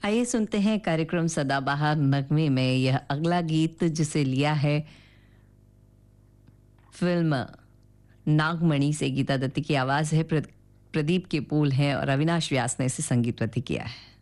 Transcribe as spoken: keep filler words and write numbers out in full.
आइए सुनते हैं कार्यक्रम सदाबहार नगमे में यह अगला गीत जिसे लिया है फिल्म नागमणि से। गीता दत्ती की आवाज़ है, प्र- प्रदीप के बोल हैं और अविनाश व्यास ने इसे संगीतबद्ध किया है।